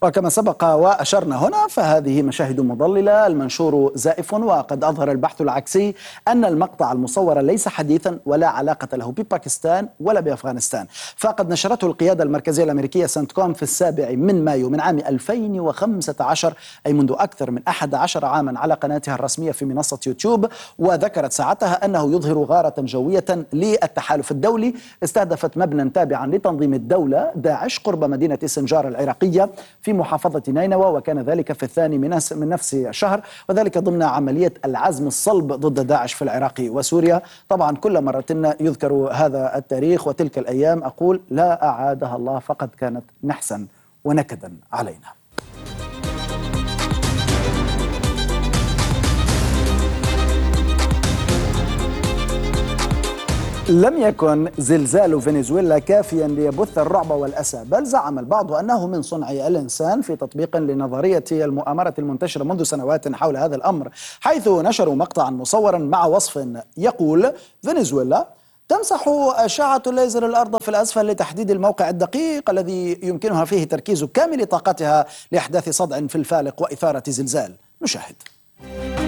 وكما سبق وأشرنا هنا فهذه مشاهد مضللة، المنشور زائف، وقد أظهر البحث العكسي أن المقطع المصور ليس حديثا ولا علاقة له بباكستان ولا بأفغانستان، فقد نشرته القيادة المركزية الأمريكية سنتكوم في 7 مايو من عام 2015، أي منذ أكثر من 11 عاما، على قناتها الرسمية في منصة يوتيوب. وذكرت ساعتها أنه يظهر غارة جوية للتحالف الدولي استهدفت مبنى تابعا لتنظيم الدولة داعش قرب مدينة سنجار العراقية في محافظة نينوى، وكان ذلك في 2 من نفس الشهر، وذلك ضمن عملية العزم الصلب ضد داعش في العراق وسوريا. طبعا كل مرة يذكر هذا التاريخ وتلك الأيام أقول لا أعادها الله، فقد كانت نحسا ونكدا علينا. لم يكن زلزال فنزويلا كافيا ليبث الرعب والأسى، بل زعم البعض أنه من صنع الإنسان في تطبيق لنظرية المؤامرة المنتشرة منذ سنوات حول هذا الأمر، حيث نشروا مقطعا مصورا مع وصف يقول: فنزويلا تمسح أشعة الليزر الأرض في الأسفل لتحديد الموقع الدقيق الذي يمكنها فيه تركيز كامل طاقتها لإحداث صدع في الفالق وإثارة زلزال. نشاهد.